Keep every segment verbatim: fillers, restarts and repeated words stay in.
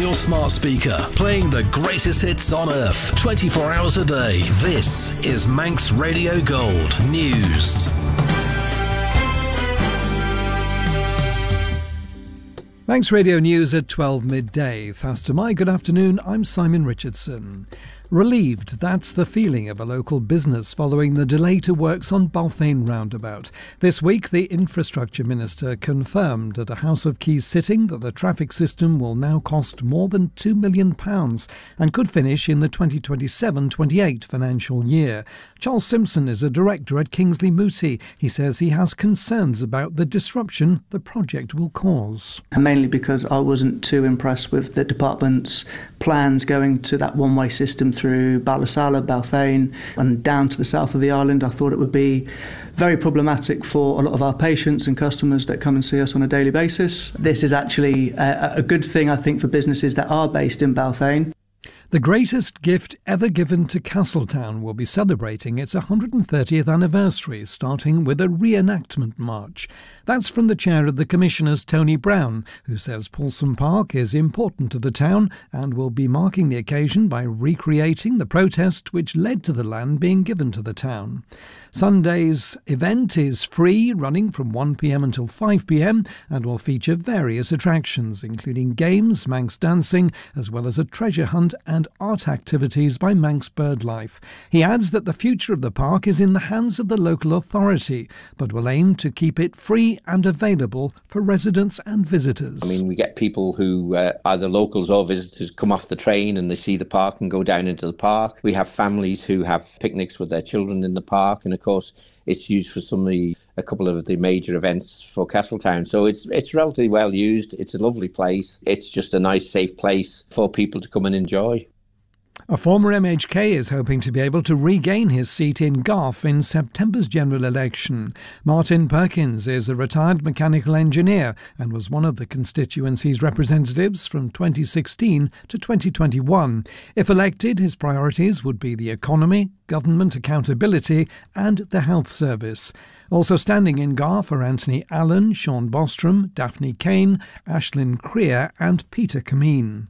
your smart speaker, playing the greatest hits on earth, twenty-four hours a day. This is Manx Radio Gold News. Manx Radio News at twelve midday. Fast to my good afternoon, I'm Simon Richardson. Relieved, that's the feeling of a local business following the delay to works on Balthain roundabout. This week, the Infrastructure Minister confirmed at a House of Keys sitting that the traffic system will now cost more than two million pounds and could finish in the twenty twenty-seven twenty-eight financial year. Charles Simpson is a director at Kingsley Mooti. He says he has concerns about the disruption the project will cause. Mainly because I wasn't too impressed with the department's plans going to that one-way system through Ballasalla, Balthain and down to the south of the island. I thought it would be very problematic for a lot of our patients and customers that come and see us on a daily basis. This is actually a, a good thing, I think, for businesses that are based in Balthain. The greatest gift ever given to Castletown will be celebrating its one hundred thirtieth anniversary, starting with a reenactment march. That's from the chair of the Commissioners, Tony Brown, who says Paulson Park is important to the town and will be marking the occasion by recreating the protest which led to the land being given to the town. Sunday's event is free, running from one p m until five p m and will feature various attractions, including games, Manx dancing, as well as a treasure hunt and art activities by Manx BirdLife. He adds that the future of the park is in the hands of the local authority, but will aim to keep it free and available for residents and visitors. I mean, we get people who, uh, either locals or visitors, come off the train and they see the park and go down into the park. We have families who have picnics with their children in the park, and of course it's used for some of the, a couple of the major events for Castletown. So it's it's relatively well used. It's a lovely place. It's just a nice, safe place for people to come and enjoy. A former M H K is hoping to be able to regain his seat in Garth in September's general election. Martin Perkins is a retired mechanical engineer and was one of the constituency's representatives from twenty sixteen to twenty twenty-one. If elected, his priorities would be the economy, government accountability and the health service. Also standing in Garth are Anthony Allen, Sean Bostrom, Daphne Kane, Ashlyn Creer and Peter Cameen.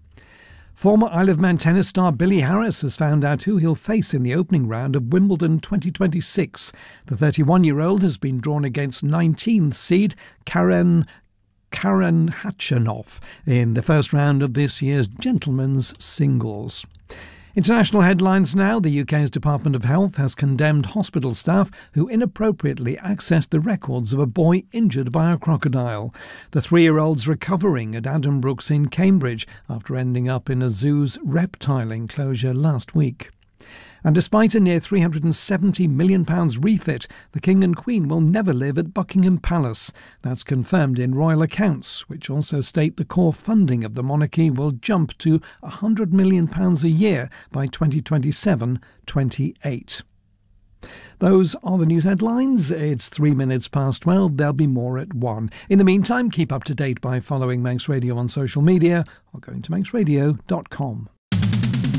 Former Isle of Man tennis star Billy Harris has found out who he'll face in the opening round of Wimbledon twenty twenty-six. The thirty-one-year-old has been drawn against nineteenth seed Karen Karen Khachanov in the first round of this year's gentlemen's singles. International headlines now. The U K's Department of Health has condemned hospital staff who inappropriately accessed the records of a boy injured by a crocodile. The three-year-old's recovering at Addenbrooks in Cambridge after ending up in a zoo's reptile enclosure last week. And despite a near three hundred seventy million pounds refit, the King and Queen will never live at Buckingham Palace. That's confirmed in royal accounts, which also state the core funding of the monarchy will jump to one hundred million pounds a year by twenty twenty-seven twenty-eight. Those are the news headlines. It's three minutes past twelve. There'll be more at one. In the meantime, keep up to date by following Manx Radio on social media or going to manx radio dot com.